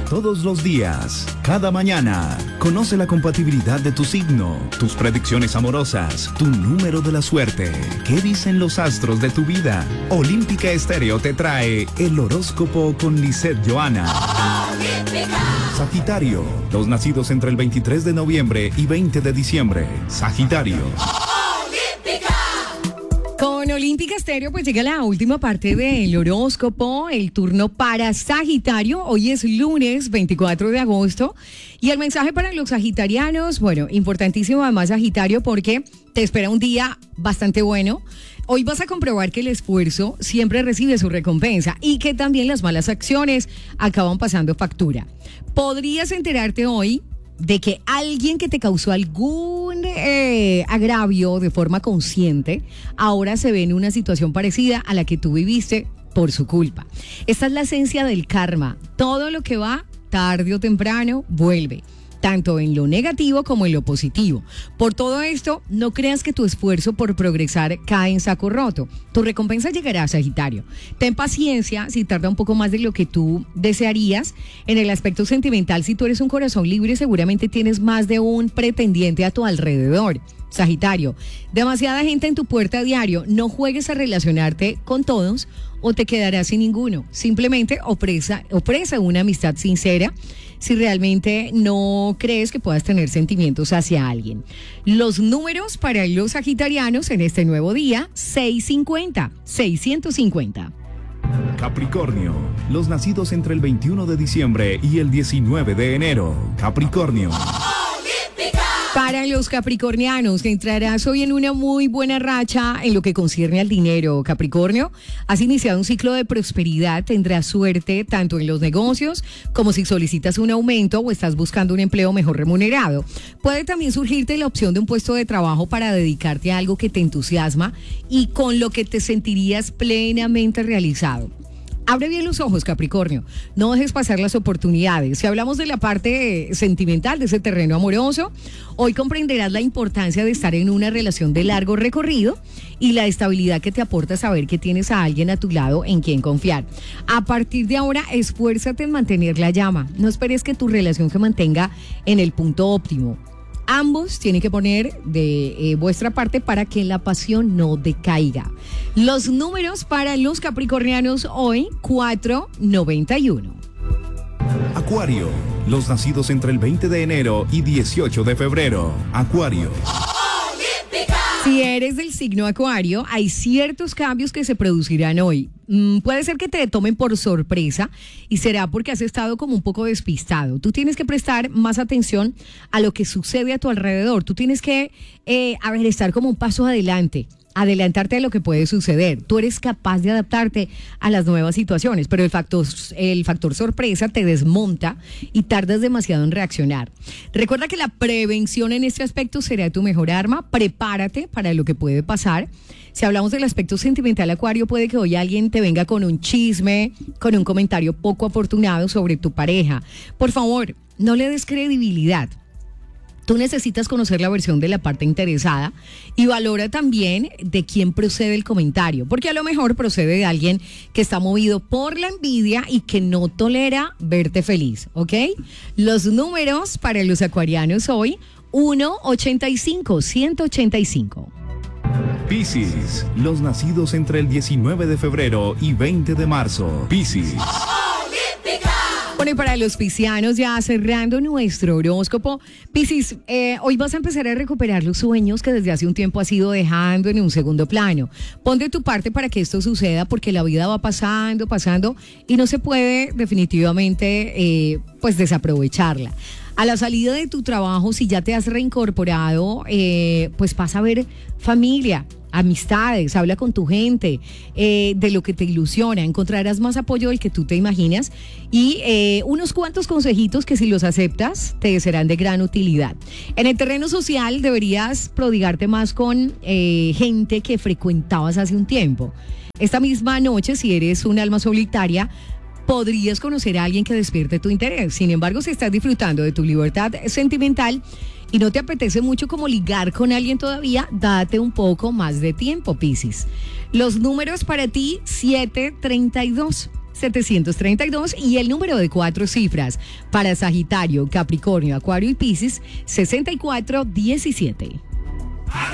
todos los días, cada mañana. Conoce la compatibilidad de tu signo, tus predicciones amorosas, tu número de la suerte. ¿Qué dicen los astros de tu vida? Olímpica Estéreo te trae el horóscopo con Lisette Johanna. Sagitario, los nacidos entre el 23 de noviembre y 20 de diciembre. Sagitario. Con Olímpica Estéreo pues llega la última parte del horóscopo, el turno para Sagitario. Hoy es lunes 24 de agosto y el mensaje para los sagitarianos, bueno, importantísimo además Sagitario porque te espera un día bastante bueno. Hoy vas a comprobar que el esfuerzo siempre recibe su recompensa y que también las malas acciones acaban pasando factura. Podrías enterarte hoy de que alguien que te causó algún agravio de forma consciente, ahora se ve en una situación parecida a la que tú viviste por su culpa. Esta es la esencia del karma. Todo lo que va, tarde o temprano, vuelve. Tanto en lo negativo como en lo positivo. Por todo esto, no creas que tu esfuerzo por progresar cae en saco roto. Tu recompensa llegará, Sagitario. Ten paciencia si tarda un poco más de lo que tú desearías. En el aspecto sentimental, si tú eres un corazón libre, seguramente tienes más de un pretendiente a tu alrededor. Sagitario, demasiada gente en tu puerta a diario. No juegues a relacionarte con todos o te quedarás sin ninguno. Simplemente ofrece una amistad sincera si realmente no crees que puedas tener sentimientos hacia alguien. Los números para los sagitarianos en este nuevo día, 650, 650. Capricornio, los nacidos entre el 21 de diciembre y el 19 de enero. Capricornio. Para los capricornianos, entrarás hoy en una muy buena racha en lo que concierne al dinero, Capricornio. Has iniciado un ciclo de prosperidad, tendrás suerte tanto en los negocios como si solicitas un aumento o estás buscando un empleo mejor remunerado. Puede también surgirte la opción de un puesto de trabajo para dedicarte a algo que te entusiasma y con lo que te sentirías plenamente realizado. Abre bien los ojos, Capricornio. No dejes pasar las oportunidades. Si hablamos de la parte sentimental, de ese terreno amoroso, hoy comprenderás la importancia de estar en una relación de largo recorrido y la estabilidad que te aporta saber que tienes a alguien a tu lado en quien confiar. A partir de ahora, esfuérzate en mantener la llama. No esperes que tu relación se mantenga en el punto óptimo. Ambos tienen que poner de vuestra parte para que la pasión no decaiga. Los números para los capricornianos hoy, 491. Acuario, los nacidos entre el 20 de enero y 18 de febrero. Acuario. Si eres del signo Acuario, hay ciertos cambios que se producirán hoy. Puede ser que te tomen por sorpresa y será porque has estado como un poco despistado. Tú tienes que prestar más atención a lo que sucede a tu alrededor. Tú tienes que, estar como un paso adelantarte a lo que puede suceder. Tú eres capaz de adaptarte a las nuevas situaciones, pero el factor sorpresa te desmonta y tardas demasiado en reaccionar. Recuerda que la prevención en este aspecto será tu mejor arma. Prepárate para lo que puede pasar. Si hablamos del aspecto sentimental, Acuario, puede que hoy alguien te venga con un chisme, con un comentario poco afortunado sobre tu pareja. Por favor, no le des credibilidad. Tú necesitas conocer la versión de la parte interesada y valora también de quién procede el comentario, porque a lo mejor procede de alguien que está movido por la envidia y que no tolera verte feliz, ¿ok? Los números para los acuarianos hoy, 185, 185. Piscis, los nacidos entre el 19 de febrero y 20 de marzo. Piscis. Bueno, y para los piscianos, ya cerrando nuestro horóscopo, Piscis, hoy vas a empezar a recuperar los sueños que desde hace un tiempo has ido dejando en un segundo plano. Pon de tu parte para que esto suceda, porque la vida va pasando y no se puede definitivamente desaprovecharla. A la salida de tu trabajo, si ya te has reincorporado, pues vas a ver familia, amistades, habla con tu gente, de lo que te ilusiona, encontrarás más apoyo del que tú te imaginas y unos cuantos consejitos que si los aceptas te serán de gran utilidad. En el terreno social deberías prodigarte más con gente que frecuentabas hace un tiempo. Esta misma noche, si eres un alma solitaria, podrías conocer a alguien que despierte tu interés. Sin embargo, si estás disfrutando de tu libertad sentimental y no te apetece mucho como ligar con alguien todavía, date un poco más de tiempo, Piscis. Los números para ti, 732. 732 y el número de 4 cifras para Sagitario, Capricornio, Acuario y Piscis, 6417.